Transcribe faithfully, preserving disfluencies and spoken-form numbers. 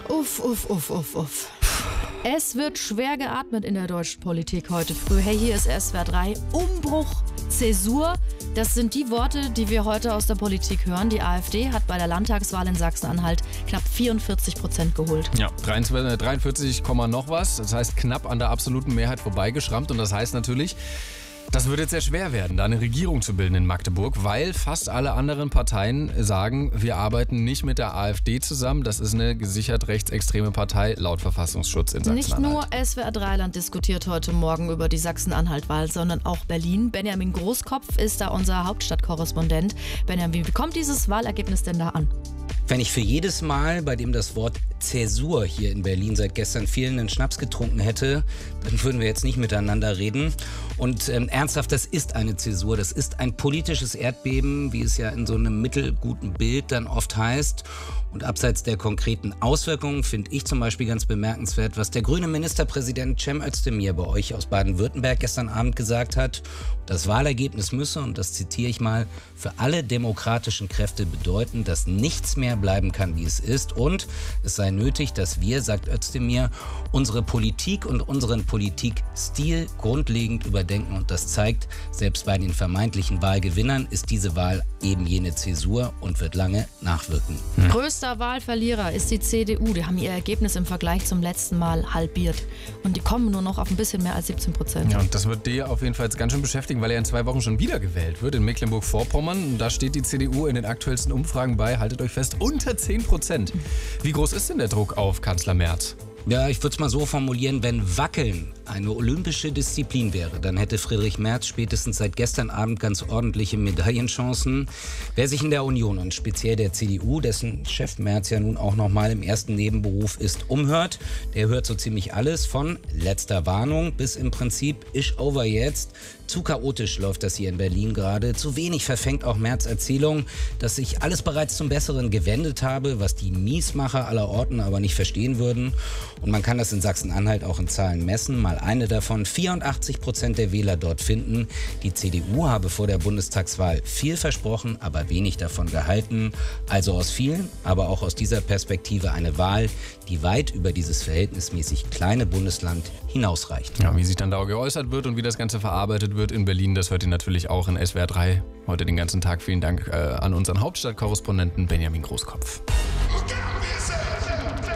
Uff, uff, uff, uff, uff. Es wird schwer geatmet in der deutschen Politik heute früh. Hey, hier ist S W R drei. Umbruch, Zäsur. Das sind die Worte, die wir heute aus der Politik hören. Die AfD hat bei der Landtagswahl in Sachsen-Anhalt knapp vierundvierzig Prozent geholt. Ja, dreiundvierzig, noch was. Das heißt knapp an der absoluten Mehrheit vorbeigeschrammt. Und das heißt natürlich, das wird jetzt sehr schwer werden, da eine Regierung zu bilden in Magdeburg, weil fast alle anderen Parteien sagen, wir arbeiten nicht mit der AfD zusammen. Das ist eine gesichert rechtsextreme Partei laut Verfassungsschutz in Sachsen-Anhalt. Nicht nur S W R drei Land diskutiert heute Morgen über die Sachsen-Anhalt-Wahl, sondern auch Berlin. Benjamin Großkopf ist da unser Hauptstadtkorrespondent. Benjamin, wie kommt dieses Wahlergebnis denn da an? Wenn ich für jedes Mal, bei dem das Wort Zäsur hier in Berlin seit gestern vielen einen Schnaps getrunken hätte, dann würden wir jetzt nicht miteinander reden. Und ähm, ernsthaft, das ist eine Zäsur, das ist ein politisches Erdbeben, wie es ja in so einem mittelguten Bild dann oft heißt. Und abseits der konkreten Auswirkungen finde ich zum Beispiel ganz bemerkenswert, was der grüne Ministerpräsident Cem Özdemir bei euch aus Baden-Württemberg gestern Abend gesagt hat. Das Wahlergebnis müsse, und das zitiere ich mal, für alle demokratischen Kräfte bedeuten, dass nichts mehr bleiben kann, wie es ist. Und es sei nötig, dass wir, sagt Özdemir, unsere Politik und unseren Politikstil grundlegend überdenken. Und das zeigt, selbst bei den vermeintlichen Wahlgewinnern ist diese Wahl eben jene Zäsur und wird lange nachwirken. Hm. Größter Wahlverlierer ist die C D U. Die haben ihr Ergebnis im Vergleich zum letzten Mal halbiert. Und die kommen nur noch auf ein bisschen mehr als siebzehn Prozent. Ja, und das wird dir auf jeden Fall jetzt ganz schön beschäftigen, weil er in zwei Wochen schon wiedergewählt wird in Mecklenburg-Vorpommern. Und da steht die C D U in den aktuellsten Umfragen bei, haltet euch fest, unter zehn Prozent. Wie groß ist denn der Druck auf Kanzler Merz? Ja, ich würde es mal so formulieren, wenn Wackeln eine olympische Disziplin wäre, dann hätte Friedrich Merz spätestens seit gestern Abend ganz ordentliche Medaillenchancen. Wer sich in der Union und speziell der C D U, dessen Chef Merz ja nun auch noch mal im ersten Nebenberuf ist, umhört, der hört so ziemlich alles von letzter Warnung bis im Prinzip Isch over jetzt. Zu chaotisch läuft das hier in Berlin gerade. Zu wenig verfängt auch Merz' Erzählung, dass sich alles bereits zum Besseren gewendet habe, was die Miesmacher aller Orten aber nicht verstehen würden. Und man kann das in Sachsen-Anhalt auch in Zahlen messen. Mal eine davon, vierundachtzig Prozent der Wähler dort finden, die C D U habe vor der Bundestagswahl viel versprochen, aber wenig davon gehalten. Also aus vielen, aber auch aus dieser Perspektive eine Wahl, die weit über dieses verhältnismäßig kleine Bundesland hinausreicht. Ja, wie sich dann da geäußert wird und wie das Ganze verarbeitet wird in Berlin, das hört ihr natürlich auch in S W R drei heute den ganzen Tag. Vielen Dank äh, an unseren Hauptstadtkorrespondenten Benjamin Großkopf. Okay.